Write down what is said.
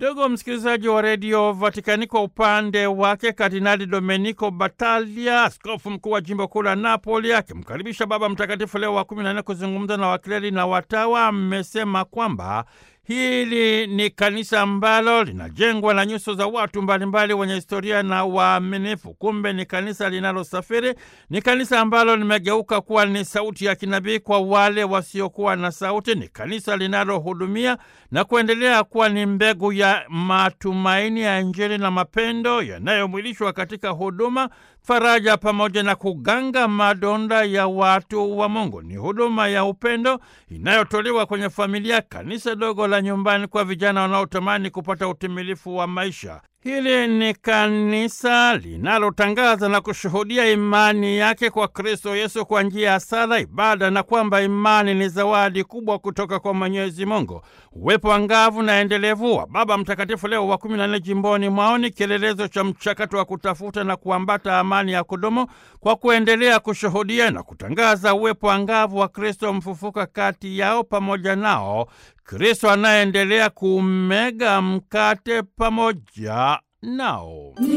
Ndugu msikilizaji wa redio Vatikani, kwa upande wake Kardinali Domenico Battaglia, askofu mkuu wa jimbo kuu la Napoli, akimkaribisha Baba Mtakatifu Leo wa 14 kuzungumza na wakleri na watawa, amesema kwamba hili ni kanisa ambalo linajengwa na nyuso za watu mbalimbali wenye historia na waaminifu. Kumbe ni kanisa linalosafiri, ni kanisa ambalo limegeuka kuwa ni sauti ya kinabii kwa wale wasiokuwa na sauti, ni kanisa linalohudumia na kuendelea kuwa ni mbegu ya matumaini ya Injili na mapendo yanayomwilishwa katika huduma, faraja pamoja na kuganga madonda ya watu wa Mungu. Ni huduma ya upendo inayotolewa kwenye familia, kanisa dogo la nyumbani kwa vijana wanaotamani kupata utimilifu wa maisha. Hili ni kanisa linalotangaza na kushuhudia imani yake kwa Kristo Yesu kwa njia ya sala, ibada, na kwamba imani ni zawadi kubwa kutoka kwa Mwenyezi Mungu. Uwepo angavu na endelevu wa Baba Mtakatifu Leo wa 14 jimboni mwao ni kielelezo cha mchakato wa kutafuta na kuambata amani ya kudumu kwa kuendelea kushuhudia na kutangaza uwepo angavu wa Kristo mfufuka kati yao pamoja nao, Kristo anayeendelea kumega mkate pamoja nao.